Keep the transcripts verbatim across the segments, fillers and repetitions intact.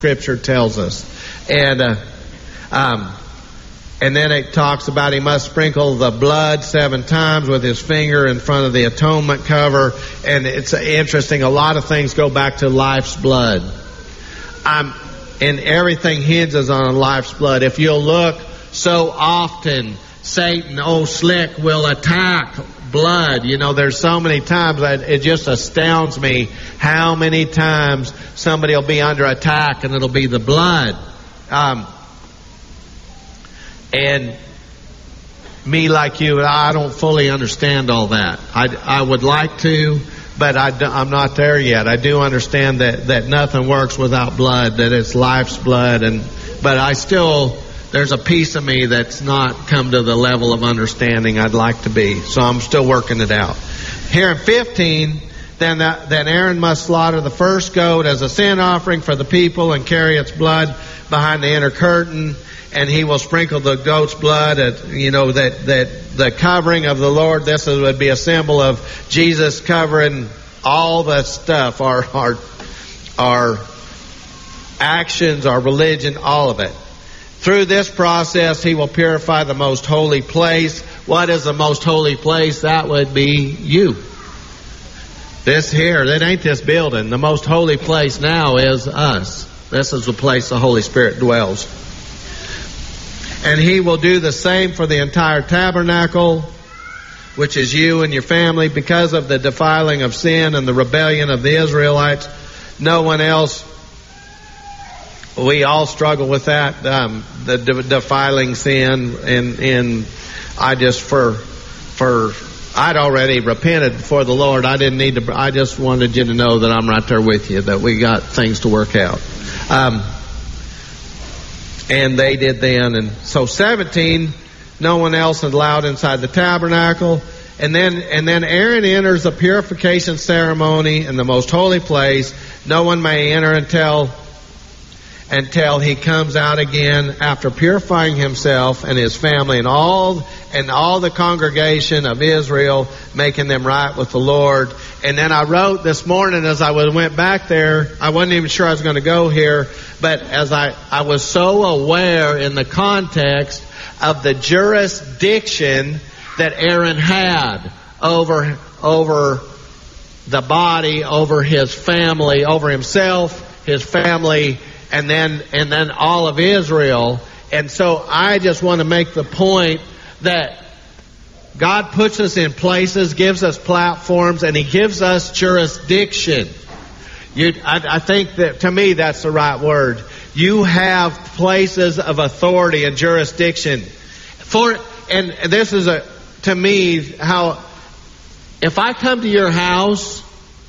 Scripture tells us. And uh, um, and then it talks about he must sprinkle the blood seven times with his finger in front of the atonement cover. And it's interesting, a lot of things go back to life's blood. Um, and everything hinges on life's blood. If you'll look, so often Satan, oh slick, will attack blood. You know, there's so many times that it just astounds me how many times somebody will be under attack and it'll be the blood. Um, and me, like you, I don't fully understand all that. I, I would like to, but I, I'm not there yet. I do understand that, that nothing works without blood, that it's life's blood, and but I still, there's a piece of me that's not come to the level of understanding I'd like to be. So I'm still working it out. Here in fifteen, then that, then Aaron must slaughter the first goat as a sin offering for the people and carry its blood behind the inner curtain. And he will sprinkle the goat's blood at, you know, that, that the covering of the Lord. This would be a symbol of Jesus covering all the stuff, our, our, our actions, our religion, all of it. Through this process, he will purify the most holy place. What is the most holy place? That would be you. This here, that ain't this building. The most holy place now is us. This is the place the Holy Spirit dwells. And he will do the same for the entire tabernacle, which is you and your family, because of the defiling of sin and the rebellion of the Israelites. No one else. We all struggle with that, um, the de- defiling sin, and and I just for for I'd already repented before the Lord. I didn't need to. I just wanted you to know that I'm right there with you, that we got things to work out. Um, and they did then, and so seventeen, no one else allowed inside the tabernacle, and then and then Aaron enters the purification ceremony in the most holy place. No one may enter until. until he comes out again after purifying himself and his family and all and all the congregation of Israel, making them right with the Lord. And then I wrote this morning as I went back there, I wasn't even sure I was going to go here, but as I, I was so aware in the context of the jurisdiction that Aaron had over, over the body, over his family, over himself, his family, and then and then all of Israel. And so I just want to make the point that God puts us in places, gives us platforms, and He gives us jurisdiction. You, I, I think that, to me, that's the right word. You have places of authority and jurisdiction. For and this is a to me how if I come to your house,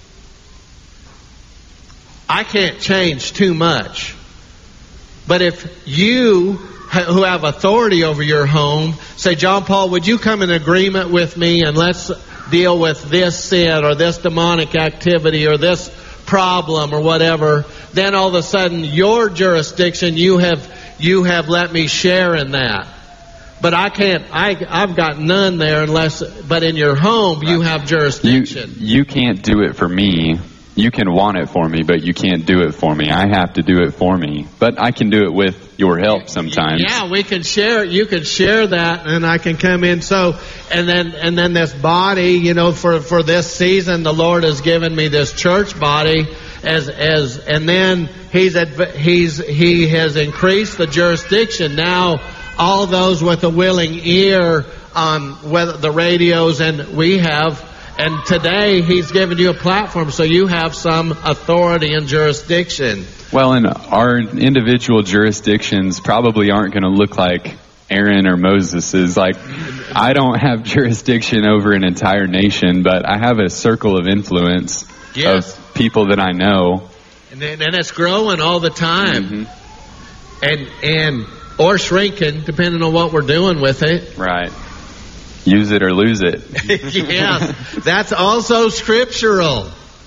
I can't change too much. But if you, who have authority over your home, say, John Paul, would you come in agreement with me and let's deal with this sin or this demonic activity or this problem or whatever, then all of a sudden your jurisdiction, you have you have let me share in that. But I can't, I, I've got none there unless, but in your home you have jurisdiction. You, you can't do it for me. You can want it for me, but you can't do it for me. I have to do it for me. But I can do it with your help sometimes. Yeah, we can share, you can share that, and I can come in. So, and then, and then this body, you know, for, for this season, the Lord has given me this church body as, as, and then He's, He's, He has increased the jurisdiction. Now, all those with a willing ear on whether the radios, and we have. And today He's given you a platform, so you have some authority and jurisdiction. Well, and our individual jurisdictions probably aren't going to look like Aaron or Moses's. Like, I don't have jurisdiction over an entire nation, but I have a circle of influence yes. of people that I know. And, and it's growing all the time. Mm-hmm. And, and, or shrinking, depending on what we're doing with it. Right. Use it or lose it. Yes, that's also scriptural.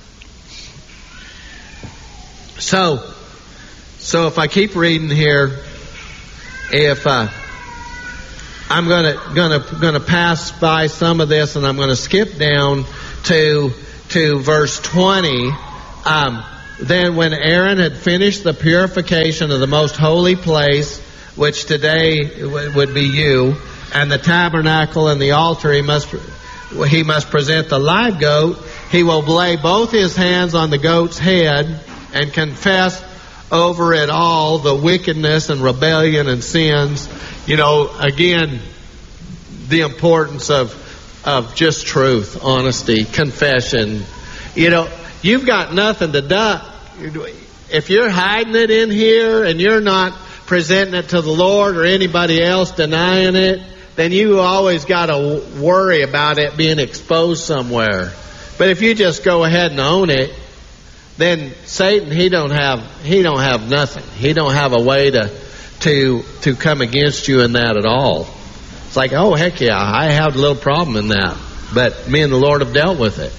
So, so if I keep reading here, if uh, I'm gonna gonna gonna pass by some of this, and I'm gonna skip down to to verse twenty. Um, then when Aaron had finished the purification of the most holy place, which today would be you, and the tabernacle and the altar, he must he must present the live goat. He will lay both his hands on the goat's head and confess over it all the wickedness and rebellion and sins. You know, again, the importance of of just truth, honesty, confession. You know, you've got nothing to do. If you're hiding it in here and you're not presenting it to the Lord or anybody else denying it, then you always got to worry about it being exposed somewhere. But if you just go ahead and own it, then Satan, he don't have he don't have nothing. He don't have a way to to to come against you in that at all. It's like, oh heck yeah, I have a little problem in that, but me and the Lord have dealt with it.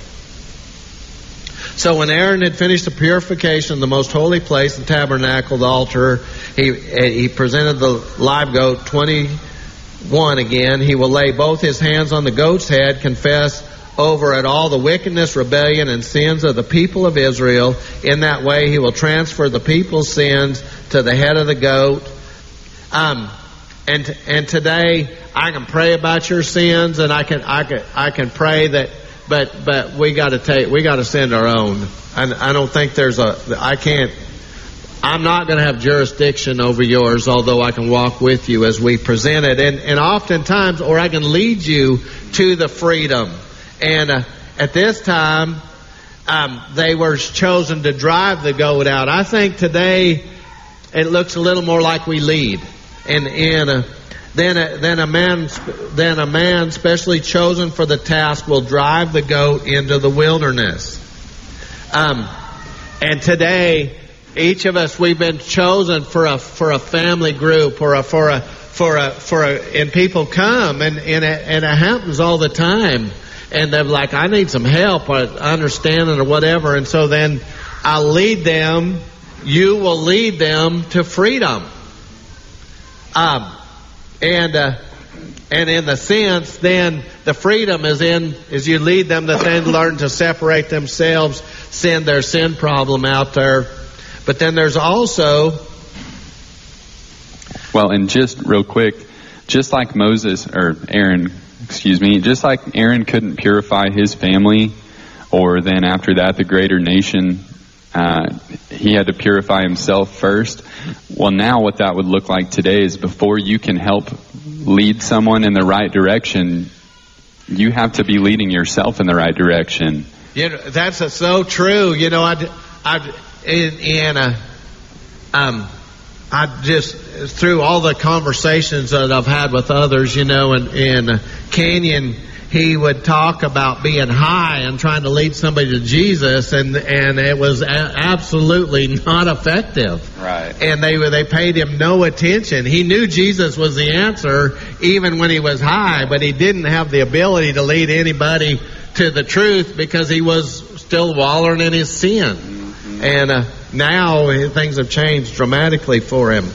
So when Aaron had finished the purification of the most holy place, the tabernacle, the altar, he he presented the live goat, twenty-one again. He will lay both his hands on the goat's head, confess over it all the wickedness, rebellion, and sins of the people of Israel. In that way, he will transfer the people's sins to the head of the goat. Um, and and today, I can pray about your sins, and I can I can I can pray that. But but we got to take we got to send our own. And I don't think there's a I can't. I'm not going to have jurisdiction over yours, although I can walk with you as we present it, and and oftentimes, or I can lead you to the freedom. And uh, at this time, um, they were chosen to drive the goat out. I think today it looks a little more like we lead, and and. Uh, Then a, then a man, then a man specially chosen for the task will drive the goat into the wilderness. Um, and today, each of us, we've been chosen for a for a family group or a for a for a for a, and people come and and it, and it happens all the time, and they're like, I need some help or understanding or whatever, and so then I'll lead them. You will lead them to freedom. Um. And uh, and in the sense, then the freedom is in is you lead them to then learn to separate themselves, send their sin problem out there. But then there's also, well, and just real quick, just like Moses or Aaron, excuse me, just like Aaron couldn't purify his family, or then after that the greater nation. Uh, he had to purify himself first. Well, now what that would look like today is before you can help lead someone in the right direction, you have to be leading yourself in the right direction. You know, that's uh, so true. You know, I, I, in, in uh, um, I just through all the conversations that I've had with others, you know, and in uh, Canyon, he would talk about being high and trying to lead somebody to Jesus, and and it was a- absolutely not effective. Right. And they they paid him no attention. He knew Jesus was the answer even when he was high, but he didn't have the ability to lead anybody to the truth because he was still wallowing in his sin. Mm-hmm. And uh, now things have changed dramatically for him.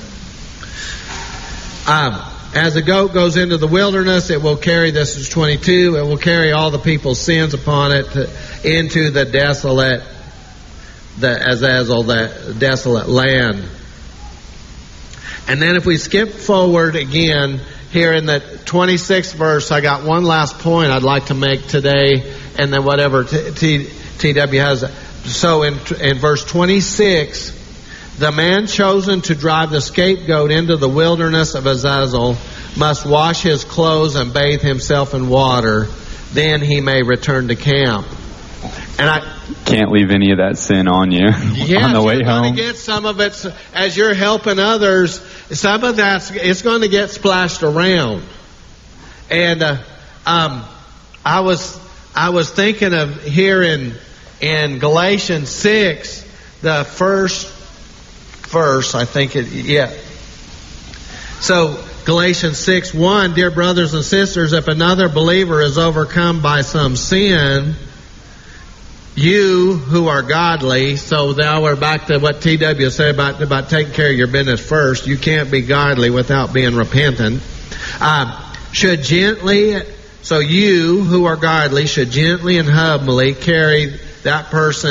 Um. As a goat goes into the wilderness, it will carry, this is twenty-two, it will carry all the people's sins upon it to, into the desolate, the Azazel, the desolate land. And then if we skip forward again, here in the twenty-sixth verse, I got one last point I'd like to make today, and then whatever T, T, T W has. So in, in verse twenty-six, the man chosen to drive the scapegoat into the wilderness of Azazel must wash his clothes and bathe himself in water. Then he may return to camp. And I can't leave any of that sin on you yes, on the way you're home. Going to get some of it as you're helping others. Some of that's it's going to get splashed around. And uh, um, I was I was thinking of here in in Galatians six, the first verse, I think it, yeah. So, Galatians six one, dear brothers and sisters, if another believer is overcome by some sin, you who are godly, so now we're back to what T W said about, about taking care of your business first. You can't be godly without being repentant. Uh, should gently, so you who are godly should gently and humbly carry that person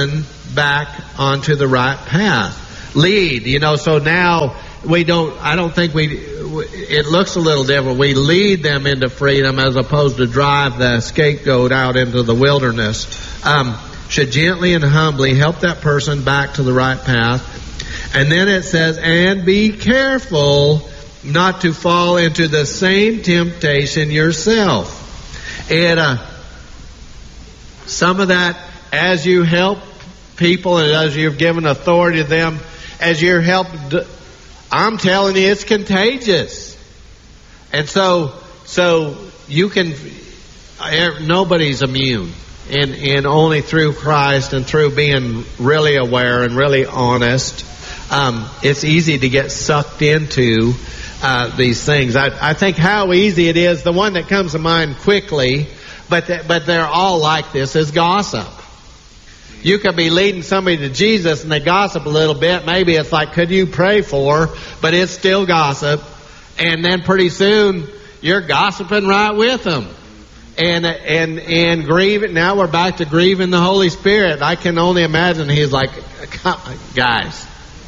back onto the right path. Lead, you know, so now we don't, I don't think we, it looks a little different. We lead them into freedom as opposed to drive the scapegoat out into the wilderness. Um, should gently and humbly help that person back to the right path. And then it says, and be careful not to fall into the same temptation yourself. And uh, some of that, as you help people and as you've given authority to them, as you're helped, I'm telling you, it's contagious. And so, so you can, nobody's immune. And, and only through Christ and through being really aware and really honest, um, it's easy to get sucked into uh, these things. I, I think how easy it is, the one that comes to mind quickly, but th- but they're all like this, is gossip. You could be leading somebody to Jesus and they gossip a little bit. Maybe it's like, could you pray for? But it's still gossip. And then pretty soon you're gossiping right with them. And and and grieving. Now we're back to grieving the Holy Spirit. I can only imagine he's like, guys.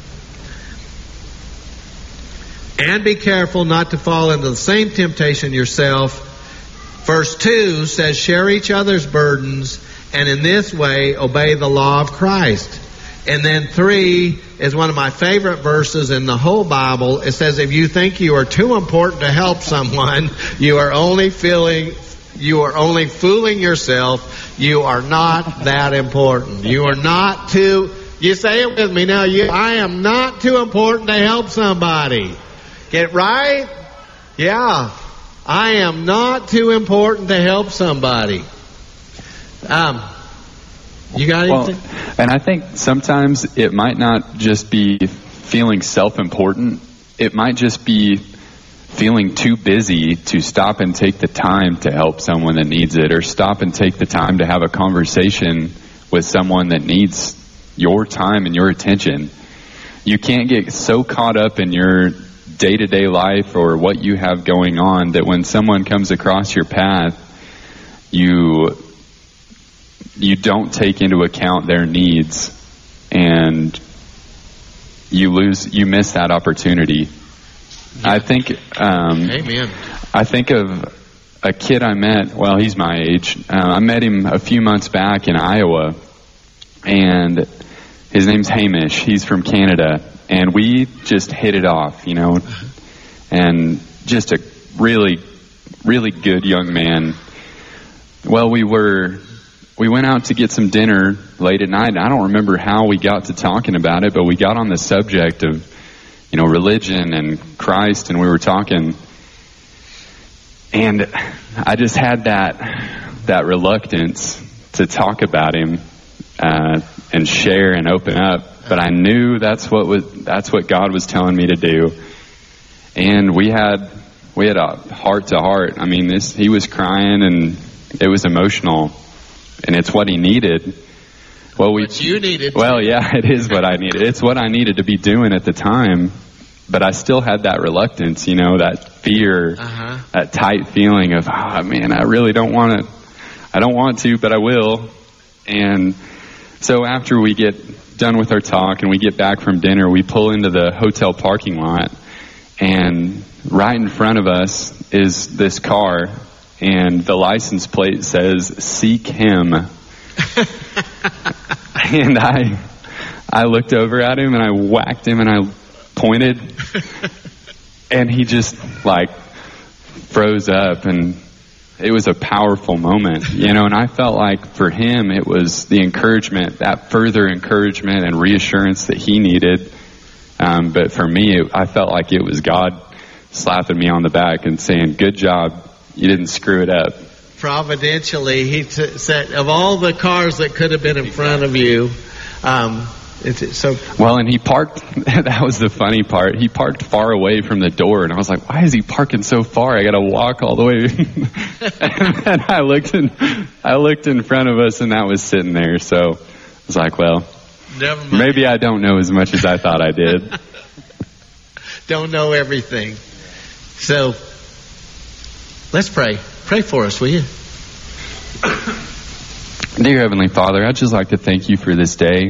And be careful not to fall into the same temptation yourself. Verse two says, share each other's burdens, and in this way obey the law of Christ. And then three is one of my favorite verses in the whole Bible. It says, if you think you are too important to help someone, you are only feeling, you are only fooling yourself. You are not that important. You are not too, you say it with me now, you, I am not too important to help somebody. Get it right? Yeah. I am not too important to help somebody. Um, you got anything? Well, and I think sometimes it might not just be feeling self-important. It might just be feeling too busy to stop and take the time to help someone that needs it, or stop and take the time to have a conversation with someone that needs your time and your attention. You can't get so caught up in your day-to-day life or what you have going on that when someone comes across your path, you you don't take into account their needs, and you lose, you miss that opportunity. Yeah. I think, um, Amen. I think of a kid I met, well, he's my age. Uh, I met him a few months back in Iowa, and his name's Hamish. He's from Canada, and we just hit it off, you know, and just a really, really good young man. Well, we were, we went out to get some dinner late at night, and I don't remember how we got to talking about it, but we got on the subject of, you know, religion and Christ, and we were talking, and I just had that, that reluctance to talk about him, uh, and share and open up. But I knew that's what was, that's what God was telling me to do. And we had, we had a heart to heart. I mean, this, he was crying and it was emotional, and it's what he needed. Well, we, what you needed. Well, yeah, it is what I needed. It's what I needed to be doing at the time. But I still had that reluctance, you know, that fear, uh-huh. that tight feeling of, oh man, I really don't want to, I don't want to, but I will. And so after we get done with our talk and we get back from dinner, we pull into the hotel parking lot, and right in front of us is this car, and the license plate says, "Seek Him." And I, I looked over at him and I whacked him and I pointed, and he just like froze up, and it was a powerful moment, you know, and I felt like for him it was the encouragement, that further encouragement and reassurance that he needed. Um, but for me, it, I felt like it was God slapping me on the back and saying, "Good job, you didn't screw it up." Providentially, he t- said, of all the cars that could have been in front of you, um, it's so well, and he parked. That was the funny part. He parked far away from the door, and I was like, "Why is he parking so far? I got to walk all the way." And then I looked in, I looked in front of us, and that was sitting there. So I was like, "Well, never mind. Maybe I don't know as much as I thought I did." Don't know everything. So let's pray. Pray for us, will you? Dear Heavenly Father, I'd just like to thank you for this day.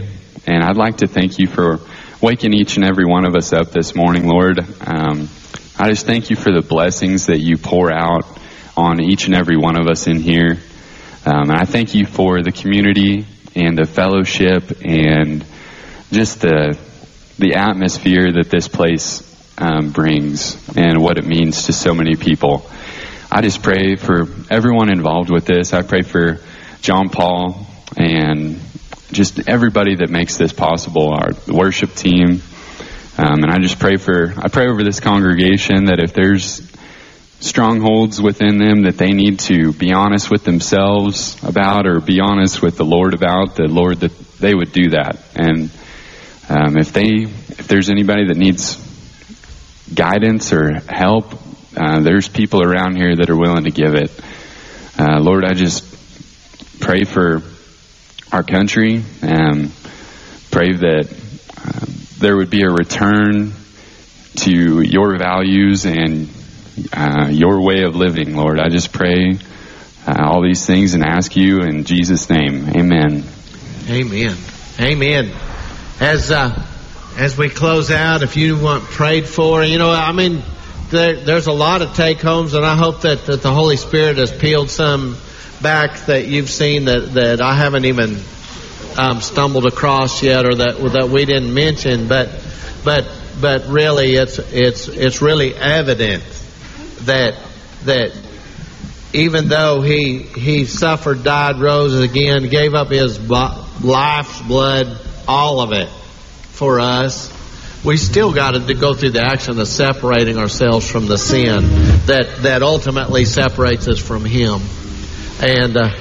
And I'd like to thank you for waking each and every one of us up this morning, Lord. Um, I just thank you for the blessings that you pour out on each and every one of us in here. Um, and I thank you for the community and the fellowship and just the the atmosphere that this place um, brings and what it means to so many people. I just pray for everyone involved with this. I pray for John Paul and just everybody that makes this possible, our worship team. Um, and I just pray for, I pray over this congregation that if there's strongholds within them that they need to be honest with themselves about or be honest with the Lord about, the Lord, that they would do that. And um, if they, if there's anybody that needs guidance or help, uh, there's people around here that are willing to give it. Uh, Lord, I just pray for our country and pray that uh, there would be a return to your values and uh, your way of living, Lord. I just pray uh, all these things and ask you in Jesus' name. Amen. Amen. Amen. As uh, as we close out, if you want prayed for, you know, I mean, there, there's a lot of take-homes, and I hope that, that the Holy Spirit has peeled some back that you've seen that, that I haven't even um, stumbled across yet, or that that we didn't mention. But but but really, it's it's it's really evident that that even though he he suffered, died, rose again, gave up his life's blood, all of it for us, we still got to go through the action of separating ourselves from the sin that that ultimately separates us from Him. And uh,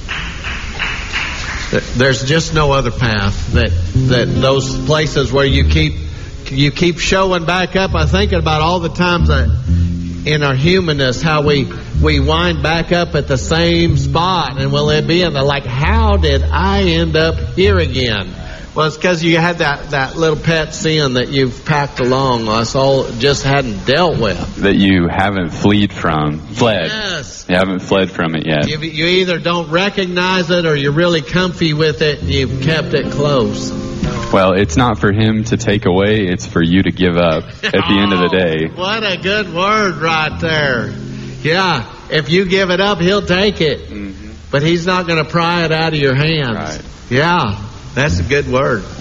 there's just no other path. That that those places where you keep you keep showing back up. I'm thinking about all the times that in our humanness, how we we wind back up at the same spot, and will it be in the like, how did I end up here again? Well, it's because you had that, that little pet sin that you've packed along us all just hadn't dealt with. That you haven't fled from. Fled. Yes. You haven't fled from it yet. You, you either don't recognize it or you're really comfy with it and you've kept it close. Well, it's not for Him to take away. It's for you to give up at the oh, end of the day. What a good word right there. Yeah. If you give it up, He'll take it. Mm-hmm. But He's not going to pry it out of your hands. Right. Yeah. That's a good word.